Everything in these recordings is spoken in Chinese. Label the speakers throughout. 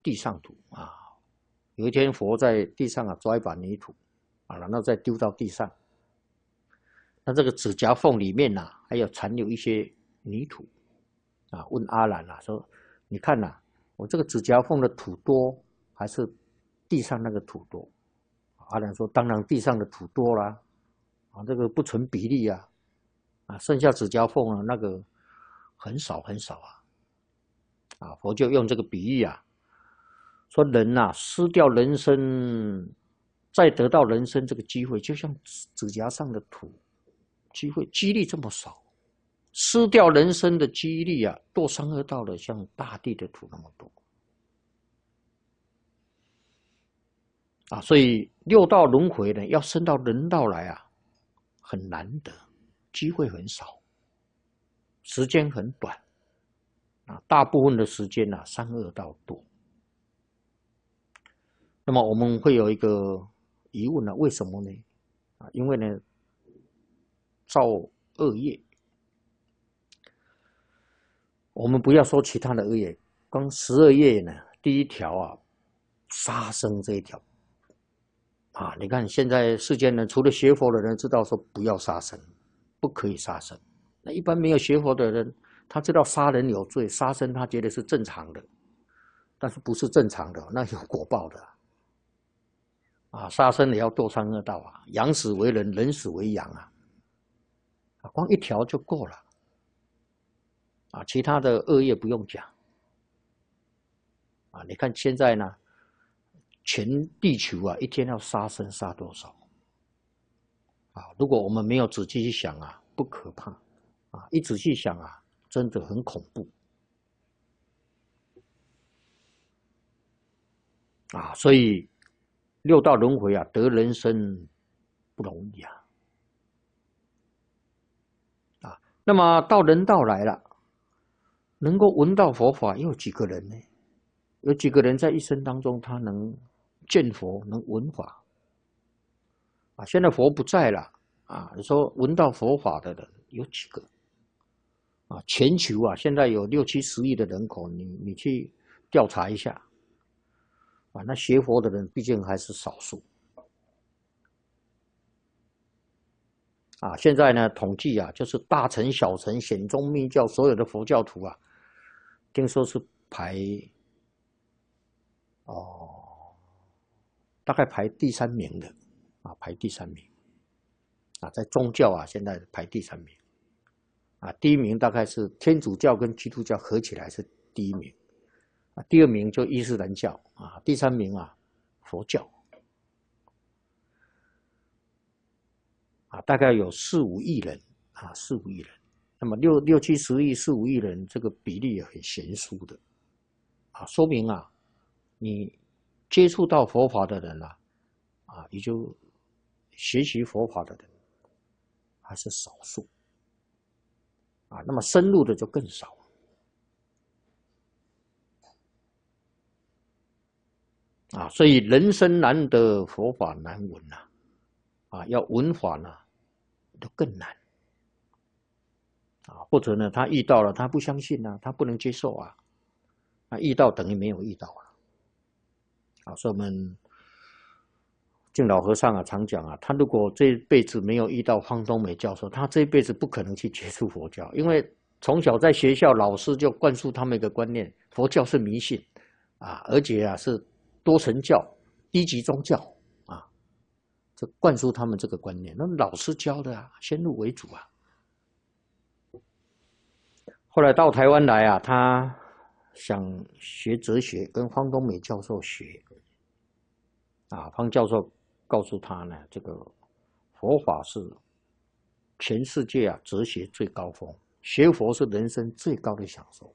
Speaker 1: 地上土啊。有一天佛在地上啊抓一把泥土啊，然后再丢到地上。那这个指甲缝里面呐、还有残留一些泥土啊。问阿难啊说：“你看呐、我这个指甲缝的土多，还是地上那个土多？”阿难说：“当然地上的土多啦，啊，这个不成比例啊，啊，剩下指甲缝啊那个很少很少啊。”啊，佛就用这个比喻啊，说人呐、失掉人生，再得到人生这个机会，就像指甲上的土，几率这么少，失掉人生的几率啊，堕三恶道的像大地的土那么多啊。所以六道轮回呢，要升到人道来啊，很难得，机会很少，时间很短啊，大部分的时间啊，三恶道多。那么我们会有一个疑问呢、为什么呢？啊，因为呢，造恶业。我们不要说其他的恶业，光12业呢，第一条啊，杀生这一条啊，你看现在世间人除了学佛的人知道说不要杀生，不可以杀生，那一般没有学佛的人，他知道杀人有罪，杀生他觉得是正常的，但是不是正常的，那有果报的啊，杀生也要堕三恶道啊，养死为人，人死为羊啊，光一条就够了啊，其他的恶业不用讲啊。你看现在呢，全地球啊，一天要杀生杀多少啊？如果我们没有仔细去想啊，不可怕啊，一仔细想啊，真的很恐怖啊。所以六道轮回啊，得人生不容易啊。那么到人道来了，能够闻到佛法，又有几个人呢？有几个人在一生当中，他能见佛，能闻法啊？现在佛不在了啊，你说闻到佛法的人有几个啊？全球啊，现在有6、70亿的人口，你去调查一下啊，那学佛的人毕竟还是少数啊。现在呢，统计啊，就是大乘、小乘、显宗、密教所有的佛教徒啊，听说是排哦，大概排第3名的啊，排第3名啊，在宗教啊，现在排第3名啊，第1名大概是天主教跟基督教合起来是第1名啊，第2名就伊斯兰教啊，第3名啊佛教啊，大概有4、5亿人啊，4、5亿人。那么6、70亿、4、5亿人，这个比例也很悬殊的啊，说明啊，你接触到佛法的人啊，啊，也就学习佛法的人还是少数啊，那么深入的就更少啊，所以人生难得佛法难闻呐啊，要闻法呢就更难啊，或者呢他遇到了他不相信啊，他不能接受啊，啊遇到等于没有遇到了啊，所以我们净老和尚啊常讲啊，他如果这辈子没有遇到方东美教授，他这辈子不可能去接触佛教，因为从小在学校老师就灌输他们一个观念，佛教是迷信啊，而且啊是多神教、低级宗教啊，这灌输他们这个观念，那老师教的啊，先入为主啊。后来到台湾来啊，他想学哲学，跟方东美教授学啊，方教授告诉他呢，这个佛法是全世界啊哲学最高峰，学佛是人生最高的享受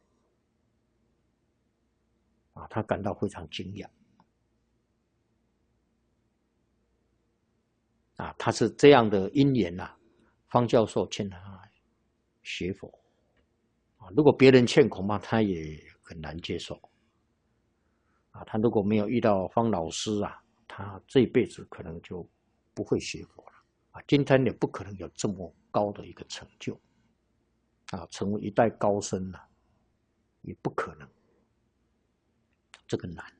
Speaker 1: 啊，他感到非常惊讶啊，他是这样的因缘呐、方教授劝他学佛啊，如果别人劝，恐怕他也很难接受啊，他如果没有遇到方老师啊，他这一辈子可能就不会学佛了啊，今天也不可能有这么高的一个成就啊，成为一代高僧了、也不可能，这个难。